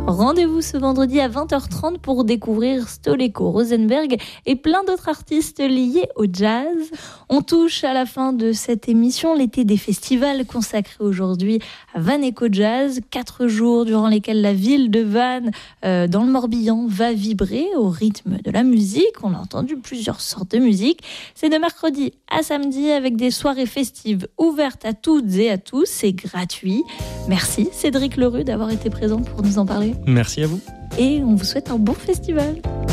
Rendez-vous ce vendredi à 20h30 pour découvrir Stoleko, Rosenberg et plein d'autres artistes liés au jazz. On touche à la fin de cette émission, l'été des festivals consacré aujourd'hui à Vannes Eco Jazz. 4 jours durant lesquels la ville de Vannes, dans le Morbihan, va vibrer au rythme de la musique. On a entendu plusieurs sortes de musique. C'est de mercredi à samedi avec des soirées festives ouvertes à toutes et à tous. C'est gratuit. Merci Cédric Lerue d'avoir été présent pour nous en parler. Merci à vous. Et on vous souhaite un bon festival.